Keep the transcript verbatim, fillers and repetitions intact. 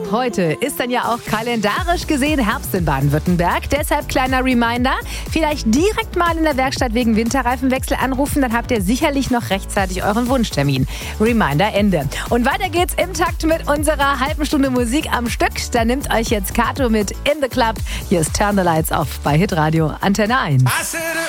heute ist dann ja auch kalendarisch gesehen Herbst in Baden-Württemberg. Deshalb kleiner Reminder, vielleicht direkt mal in der Werkstatt wegen Winterreifenwechsel anrufen, dann habt ihr sicherlich noch rechtzeitig euren Wunschtermin. Reminder Ende. Und weiter geht's im Takt mit unserer halben Stunde Musik am Stück. Da nimmt euch jetzt Kato mit In the Club. Hier ist Turn the Lights Off bei Hitradio Antenne eins.